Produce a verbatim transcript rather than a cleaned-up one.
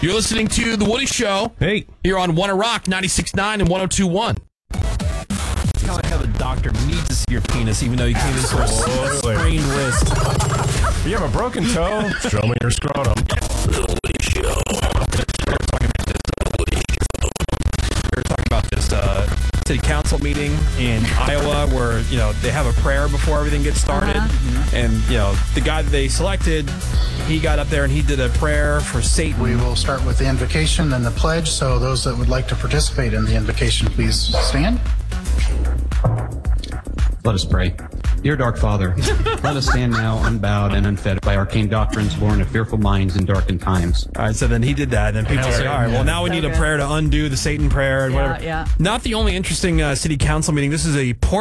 You're listening to The Woody Show. Hey. Here on One Rock, ninety-six point nine and one oh two point one. It's kind of like how the doctor needs to see your penis, even though you came in for a sprained wrist. You have a broken toe? Show me your scrotum. The Woody Show. We were talking about this uh, city council meeting in Iowa where, you know, they have a prayer before everything gets started. Uh-huh. And, you know, the guy that they selected, he got up there and he did a prayer for Satan. We will start with the invocation and the pledge. So those that would like to participate in the invocation, please stand. Let us pray. Dear Dark Father, let us stand now unbowed and unfed by arcane doctrines born of fearful minds in darkened times. All right, so then he did that, and then people say, all right, well, now we need a prayer to undo the Satan prayer and Yeah, whatever. yeah. Not the only interesting uh, city council meeting. This is a